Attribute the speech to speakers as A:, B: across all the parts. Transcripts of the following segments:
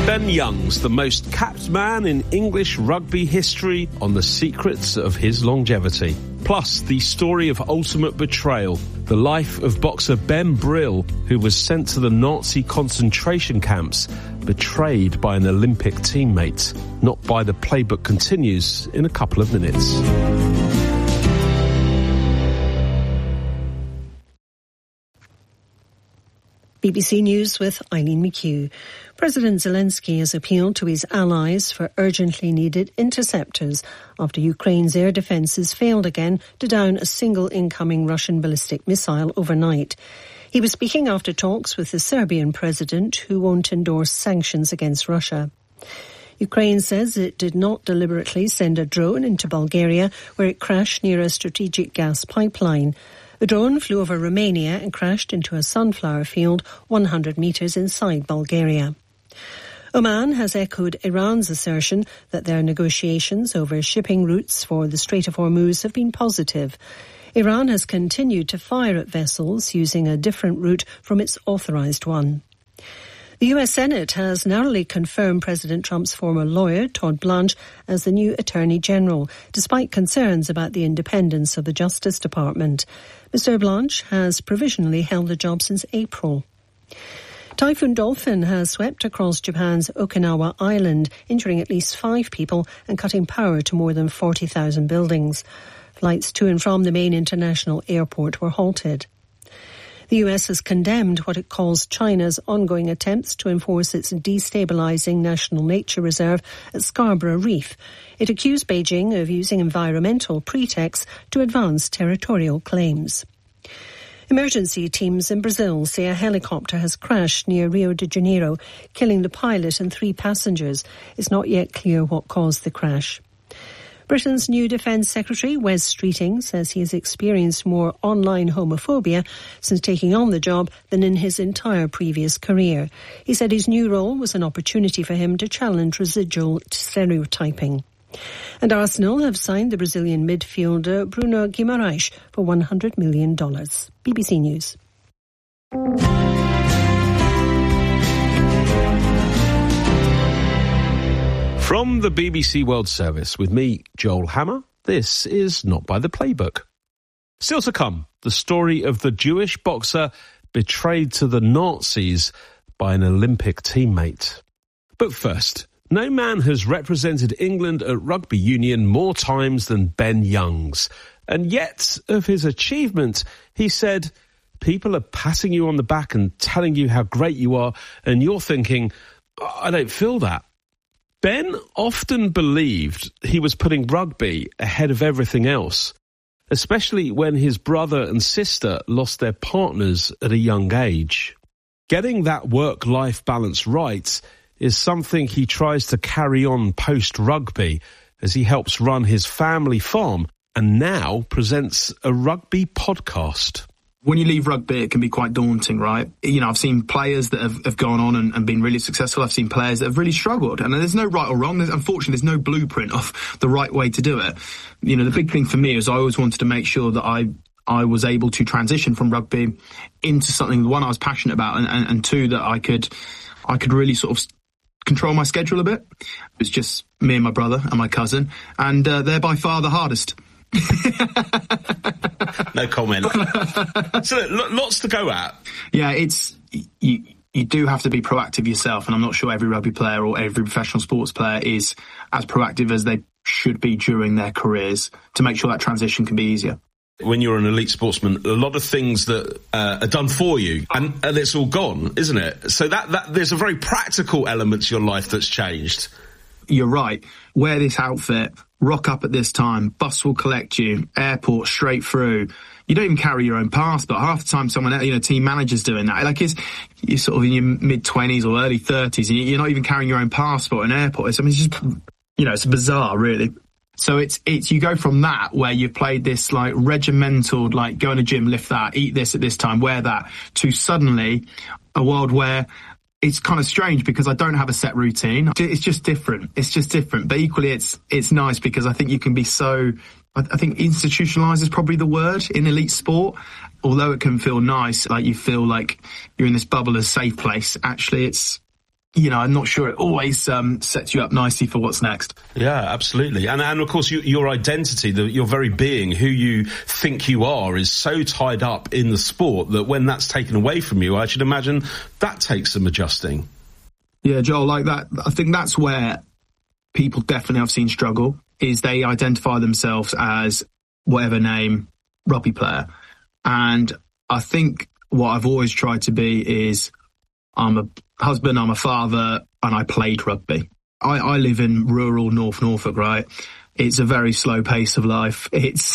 A: Ben Youngs, the most capped man in English rugby history, on the secrets of his longevity. Plus, the story of ultimate betrayal, the life of boxer Ben Brill, who was sent to the Nazi concentration camps, betrayed by an Olympic teammate. Not By the Playbook continues in a couple of minutes.
B: BBC News with Eileen McHugh. President Zelensky has appealed to his allies for urgently needed interceptors after Ukraine's air defences failed again to down a single incoming Russian ballistic missile overnight. He was speaking after talks with the Serbian president, who won't endorse sanctions against Russia. Ukraine says it did not deliberately send a drone into Bulgaria, where it crashed near a strategic gas pipeline. The drone flew over Romania and crashed into a sunflower field 100 metres inside Bulgaria. Oman has echoed Iran's assertion that their negotiations over shipping routes for the Strait of Hormuz have been positive. Iran has continued to fire at vessels using a different route from its authorised one. The US Senate has narrowly confirmed President Trump's former lawyer, Todd Blanche, as the new Attorney General, despite concerns about the independence of the Justice Department. Mr. Blanche has provisionally held the job since April. Typhoon Dolphin has swept across Japan's Okinawa Island, injuring at least 5 people and cutting power to more than 40,000 buildings. Flights to and from the main international airport were halted. The US has condemned what it calls China's ongoing attempts to enforce its destabilising national nature reserve at Scarborough Reef. It accused Beijing of using environmental pretexts to advance territorial claims. Emergency teams in Brazil say a helicopter has crashed near Rio de Janeiro, killing the pilot and 3 passengers. It's not yet clear what caused the crash. Britain's new Defence Secretary, Wes Streeting, says he has experienced more online homophobia since taking on the job than in his entire previous career. He said his new role was an opportunity for him to challenge residual stereotyping. And Arsenal have signed the Brazilian midfielder Bruno Guimarães for $100 million. BBC News.
A: From the BBC World Service, with me, Joel Hammer, this is Not By the Playbook. Still to come, the story of the Jewish boxer betrayed to the Nazis by an Olympic teammate. But first, no man has represented England at rugby union more times than Ben Youngs. And yet, of his achievement, he said, people are patting you on the back and telling you how great you are, and you're thinking, I don't feel that. Ben often believed he was putting rugby ahead of everything else, especially when his brother and sister lost their partners at a young age. Getting that work-life balance right is something he tries to carry on post-rugby as he helps run his family farm and now presents a rugby podcast.
C: When you leave rugby, it can be quite daunting, right? You know, I've seen players that have gone on and been really successful. I've seen players that have really struggled. And there's no right or wrong. Unfortunately, there's no blueprint of the right way to do it. You know, the big thing for me is I always wanted to make sure that I was able to transition from rugby into something, one, I was passionate about, and two, that I could really sort of control my schedule a bit. It's just me and my brother and my cousin, and they're by far the hardest.
A: No comment. So lots to go at.
C: Yeah, you do have to be proactive yourself, and I'm not sure every rugby player or every professional sports player is as proactive as they should be during their careers to make sure that transition can be easier.
A: When you're an elite sportsman, a lot of things that are done for you, and it's all gone, isn't it? So that there's a very practical element to your life that's changed.
C: You're right. Wear this outfit, rock up at this time, bus will collect you, airport straight through. You don't even carry your own passport. Half the time someone else, team manager's doing that. Like you're sort of in your mid-20s or early 30s, and you're not even carrying your own passport in airports. I mean, it's just, it's bizarre, really. So it's you go from that, where you've played this like regimental, like go in the gym, lift that, eat this at this time, wear that, to suddenly a world where it's kind of strange because I don't have a set routine. It's just different. But equally it's nice because I think you can be so, I think institutionalized is probably the word in elite sport. Although it can feel nice, like you feel like you're in this bubble, a safe place, actually it's I'm not sure it always sets you up nicely for what's next.
A: Yeah, absolutely. And of course, your identity, your very being, who you think you are, is so tied up in the sport that when that's taken away from you, I should imagine that takes some adjusting.
C: Yeah, Joel, like that. I think that's where people definitely I've seen struggle, is they identify themselves as whatever name, rugby player. And I think what I've always tried to be is I'm a husband, I'm a father, and I played rugby. I live in rural North Norfolk, right? It's a very slow pace of life. It's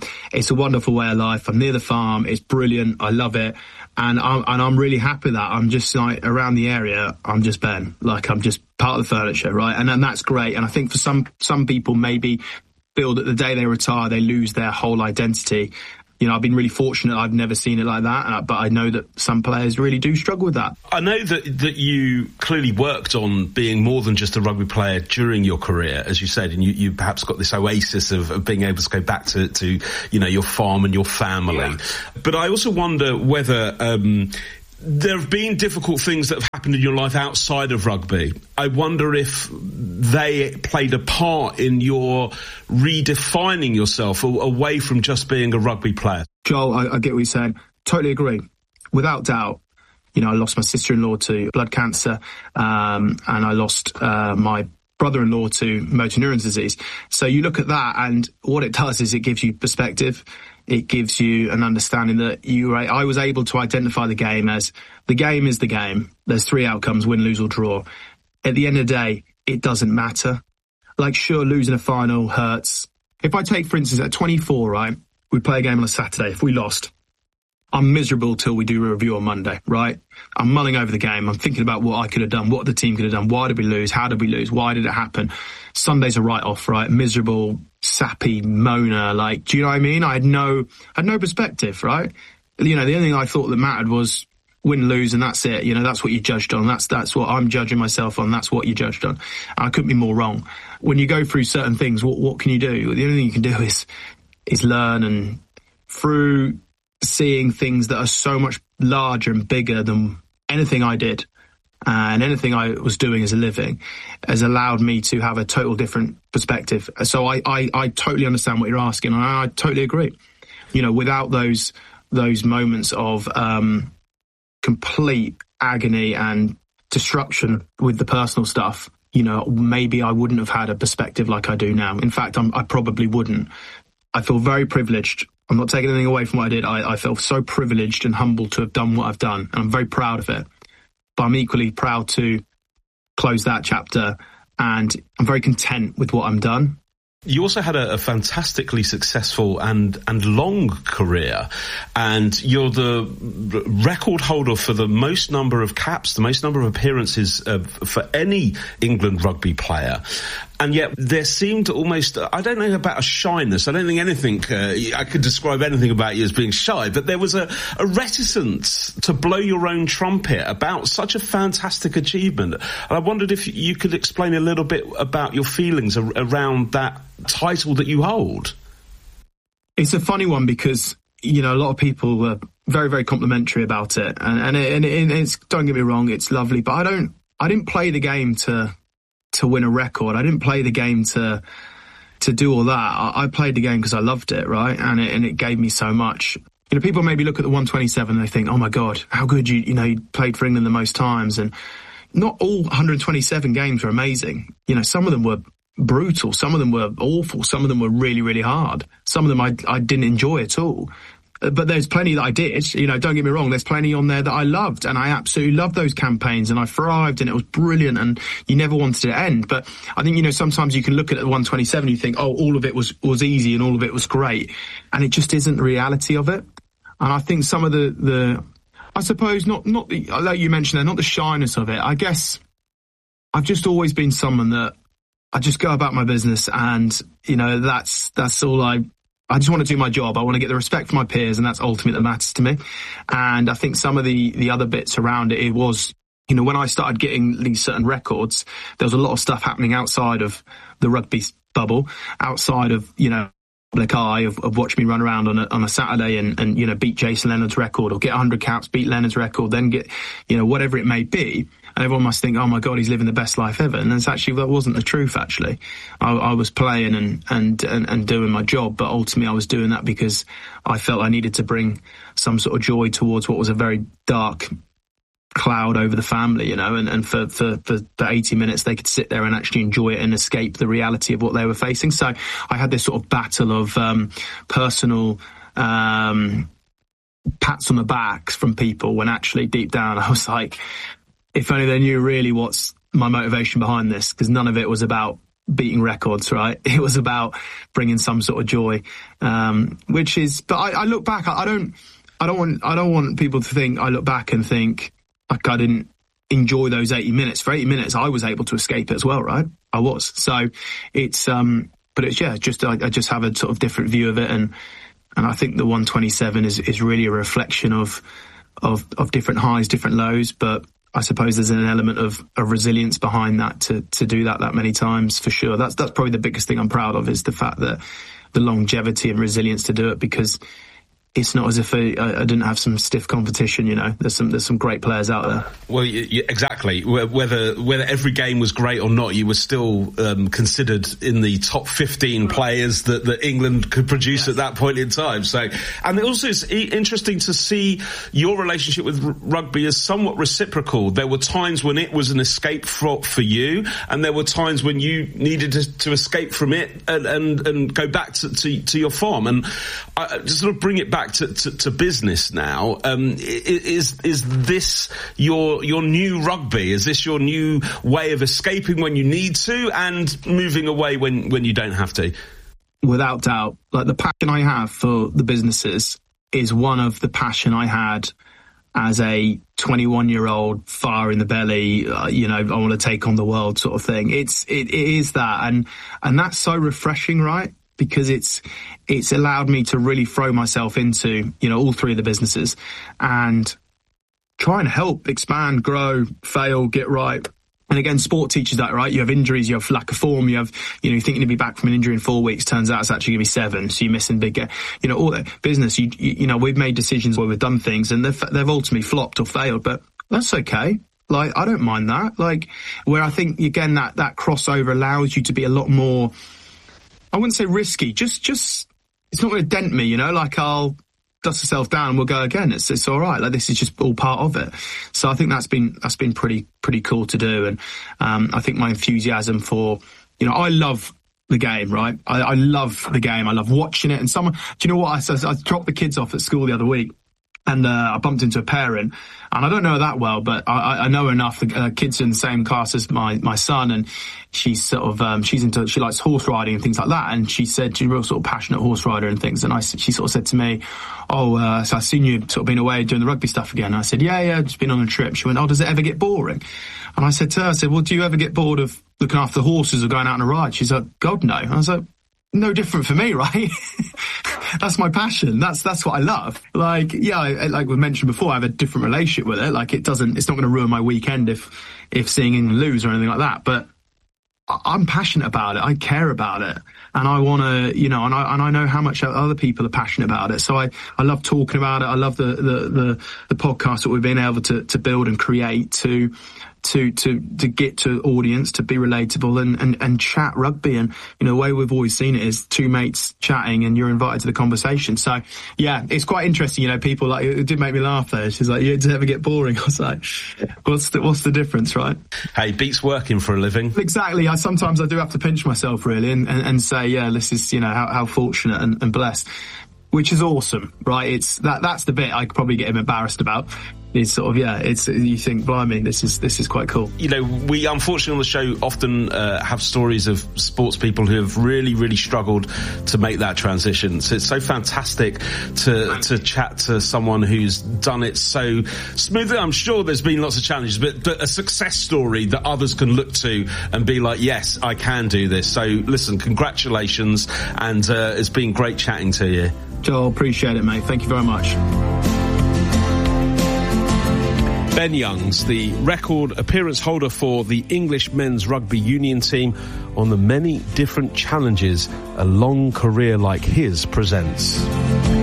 C: a wonderful way of life. I'm near the farm. It's brilliant. I love it. And I'm really happy that I'm just like around the area. I'm just Ben, like I'm just part of the furniture, right? And that's great. And I think for some people maybe feel that the day they retire, they lose their whole identity. I've been really fortunate. I've never seen it like that, but I know that some players really do struggle with that.
A: I know that you clearly worked on being more than just a rugby player during your career, as you said, and you perhaps got this oasis of being able to go back to your farm and your family. Yeah. But I also wonder whether there have been difficult things that have happened in your life outside of rugby. I wonder if they played a part in your redefining yourself away from just being a rugby player.
C: Joel, I get what you're saying. Totally agree. Without doubt. I lost my sister-in-law to blood cancer, and I lost my brother-in-law to motor neurons disease. So you look at that, and what it does is it gives you perspective. It gives you an understanding that I was able to identify the game as the game is the game. There's 3 outcomes, win, lose or draw. At the end of the day, it doesn't matter. Like, sure, losing a final hurts. If I take, for instance, at 24, right, we play a game on a Saturday. If we lost, I'm miserable till we do a review on Monday, right? I'm mulling over the game. I'm thinking about what I could have done, what the team could have done. Why did we lose? How did we lose? Why did it happen? Sunday's a write-off, right? Miserable, sappy, moaner. Like, do you know what I mean? I had no perspective, right? The only thing I thought that mattered was win, lose, and that's it. That's what you judged on. That's what I'm judging myself on. That's what you judged on. And I couldn't be more wrong. When you go through certain things, what can you do? The only thing you can do is learn, and through seeing things that are so much larger and bigger than anything I did and anything I was doing as a living has allowed me to have a total different perspective. So I totally understand what you're asking, and I totally agree. Without those moments of complete agony and destruction with the personal stuff, maybe I wouldn't have had a perspective like I do now. In fact, I probably wouldn't. I feel very privileged. I'm not taking anything away from what I did. I feel so privileged and humbled to have done what I've done, and I'm very proud of it. But I'm equally proud to close that chapter, and I'm very content with what I'm done.
A: You also had a fantastically successful and long career, and you're the record holder for the most number of caps, the most number of appearances for any England rugby player. And yet there seemed almost, I don't know about a shyness. I don't think anything, I could describe anything about you as being shy, but there was a reticence to blow your own trumpet about such a fantastic achievement. And I wondered if you could explain a little bit about your feelings around that title that you hold.
C: It's a funny one because, a lot of people were very, very complimentary about it. And it's, don't get me wrong, it's lovely, but I didn't play the game to win a record. I didn't play the game to do all that. I played the game because I loved it, right? And it gave me so much. People maybe look at the 127 and they think, oh my God, how good you played for England the most times. And not all 127 games were amazing. Some of them were brutal. Some of them were awful. Some of them were really, really hard. Some of them I didn't enjoy at all. But there's plenty that I did, don't get me wrong, there's plenty on there that I loved, and I absolutely loved those campaigns, and I thrived, and it was brilliant, and you never wanted it to end. But I think, sometimes you can look at the 127 and you think, oh, all of it was easy and all of it was great, and it just isn't the reality of it. And I think some of the I suppose, not the, like you mentioned there, not the shyness of it. I guess I've just always been someone that I just go about my business, and, that's all I just want to do my job. I want to get the respect from my peers, and that's ultimately that matters to me. And I think some of the other bits around it was, when I started getting these certain records, there was a lot of stuff happening outside of the rugby bubble, outside of, public eye of watching me run around on a Saturday and beat Jason Leonard's record, or get 100 caps, beat Leonard's record, then get, whatever it may be. And everyone must think, oh my God, he's living the best life ever. And that wasn't the truth, actually. I was playing and doing my job, but ultimately I was doing that because I felt I needed to bring some sort of joy towards what was a very dark cloud over the family, and for 80 minutes they could sit there and actually enjoy it and escape the reality of what they were facing. So I had this sort of battle of personal pats on the backs from people, when actually deep down I was like, if only they knew really what's my motivation behind this, because none of it was about beating records, right? It was about bringing some sort of joy, but I look back, I don't want people to think I look back and think like I didn't enjoy those 80 minutes. For 80 minutes, I was able to escape it as well, right? I was. So it's, but it's, I just have a sort of different view of it. And I think the 127 is really a reflection of different highs, different lows. But I suppose there's an element of resilience behind that to do that many times, for sure. That's probably the biggest thing I'm proud of, is the fact that the longevity and resilience to do it, because it's not as if I didn't have some stiff competition, There's some great players out there.
A: Well, exactly. Whether every game was great or not, you were still considered in the top 15 players that England could produce at that point in time. So, and it also is interesting to see your relationship with rugby as somewhat reciprocal. There were times when it was an escape for you, and there were times when you needed to escape from it and go back to your farm. And just sort of bring it back to business now. Is this your new rugby? Is this your new way of escaping when you need to and moving away when you don't have to?
C: Without doubt. Like, the passion I have for the businesses is one of the passion I had as a 21-year-old, fire in the belly, I want to take on the world sort of thing. It is that. And that's so refreshing, right? Because it's allowed me to really throw myself into, all three of the businesses and try and help expand, grow, fail, get right. And again, sport teaches that, right? You have injuries, you have lack of form, you have, you're thinking to be back from an injury in 4 weeks, turns out it's actually going to be 7. So you're missing big, all that business. We've made decisions where we've done things and they've ultimately flopped or failed, but that's okay. Like, I don't mind that. Like, where I think, again, that crossover allows you to be a lot more, I wouldn't say risky, just it's not going to dent me, like I'll dust myself down and we'll go again. It's all right. Like, this is just all part of it. So I think that's been pretty cool to do. And I think my enthusiasm for, I love the game, right? I love the game. I love watching it. And do you know what? I dropped the kids off at school the other week. And I bumped into a parent, and I don't know her that well, but I know enough. The kids in the same class as my son, and she's sort of she likes horse riding and things like that. And she said she's a real sort of passionate horse rider and things. And she sort of said to me, so I've seen you sort of been away doing the rugby stuff again. And I said, yeah, just been on a trip. She went, does it ever get boring? And I said to her, well, do you ever get bored of looking after the horses or going out on a ride? She's like, God, no. And I was like, no different for me, right? That's my passion. That's what I love. Like, like we mentioned before, I have a different relationship with it. Like, it's not going to ruin my weekend if seeing England lose or anything like that. But I'm passionate about it. I care about it. And I want to, and I know how much other people are passionate about it. So I love talking about it. I love the podcast that we've been able to build and create to get to audience, to be relatable and chat rugby. And, the way we've always seen it is two mates chatting and you're invited to the conversation. So yeah, it's quite interesting. People like, it did make me laugh there. She's like, does it ever get boring? I was like, what's the difference, right?
A: Hey, beats working for a living.
C: Exactly. Sometimes I do have to pinch myself really and say, yeah, this is, how fortunate and blessed, which is awesome, right? That's the bit I could probably get him embarrassed about. It's sort of, you think, blimey, this is quite cool.
A: We unfortunately on the show often have stories of sports people who have really, really struggled to make that transition. So it's so fantastic to chat to someone who's done it so smoothly. I'm sure there's been lots of challenges, but a success story that others can look to and be like, yes, I can do this. So listen, congratulations, and it's been great chatting to you.
C: Joel, appreciate it, mate. Thank you very much.
A: Ben Youngs, the record appearance holder for the English men's rugby union team, on the many different challenges a long career like his presents.